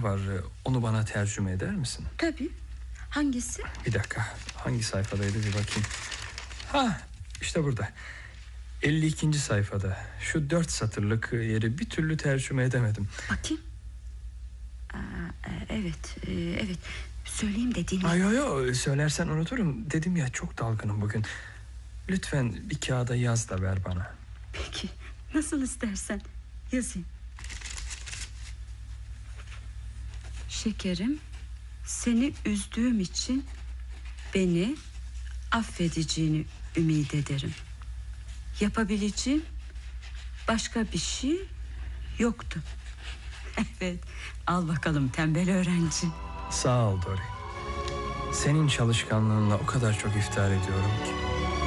kelime var. Onu bana tercüme eder misin? Tabii. Hangisi? Bir dakika. Hangi sayfadaydı bir bakayım. İşte burada. 52. sayfada. Şu 4 satırlık yeri bir türlü tercüme edemedim. Bakayım. Evet. Söyleyeyim de dinle. Yo, söylersen unuturum. Dedim ya, çok dalgınım bugün. Lütfen bir kağıda yaz da ver bana. Peki, nasıl istersen yazayım. Şekerim, seni üzdüğüm için beni affedeceğini ümit ederim. Yapabileceğim başka bir şey yoktu. Evet, al bakalım tembel öğrenci. Sağ ol Dori. Senin çalışkanlığınla o kadar çok iftihar ediyorum ki.